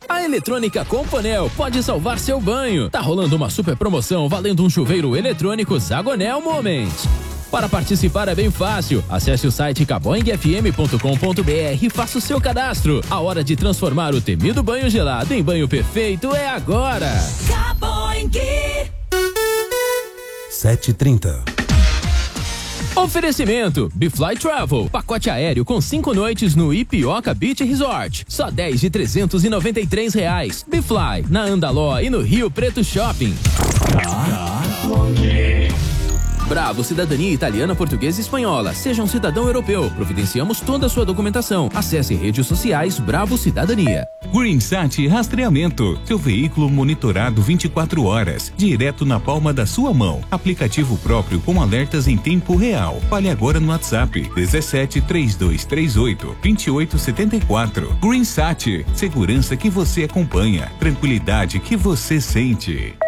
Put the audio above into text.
A Eletrônica Componel pode salvar seu banho. Tá rolando uma super promoção valendo um chuveiro eletrônico Zagonel Moment. Para participar é bem fácil. Acesse o site caboingfm.com.br e faça o seu cadastro. A hora de transformar o temido banho gelado em banho perfeito é agora. Caboing. 7h30. Oferecimento Bfly Travel, pacote aéreo com 5 noites no Ipioca Beach Resort, só 10 de R$393. Bfly, na Andaló e no Rio Preto Shopping. Bravo, cidadania italiana, portuguesa e espanhola. Seja um cidadão europeu. Providenciamos toda a sua documentação. Acesse redes sociais Bravo Cidadania. GreenSat Rastreamento. Seu veículo monitorado 24 horas, direto na palma da sua mão. Aplicativo próprio com alertas em tempo real. Fale agora no WhatsApp 17 3238 2874. GreenSat. Segurança que você acompanha. Tranquilidade que você sente.